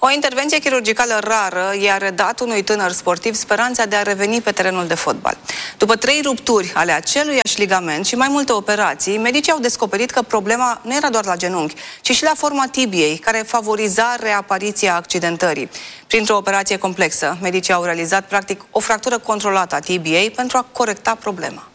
O intervenție chirurgicală rară i-a redat unui tânăr sportiv speranța de a reveni pe terenul de fotbal. După 3 rupturi ale aceluiași ligament și mai multe operații, medicii au descoperit că problema nu era doar la genunchi, ci și la forma tibiei, care favoriza reapariția accidentării. Printr-o operație complexă, medicii au realizat practic o fractură controlată a tibiei pentru a corecta problema.